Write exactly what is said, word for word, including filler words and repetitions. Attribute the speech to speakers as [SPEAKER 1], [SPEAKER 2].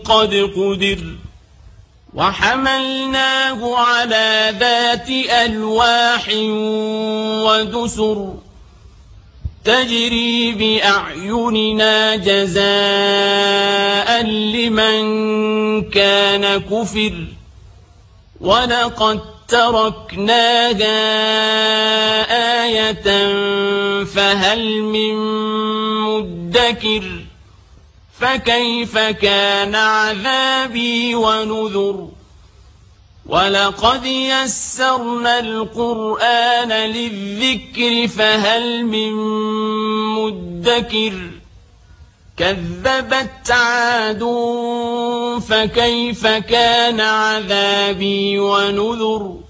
[SPEAKER 1] قد قدر وحملناه على ذات ألواح ودسر تجري بأعيننا جزاء لمن كان كفر ولقد تركناها آية فهل من مدكر فكيف كان عذابي ونذر ولقد يسرنا القرآن للذكر فهل من مدكر كذبت عاد فكيف كان عذابي ونذر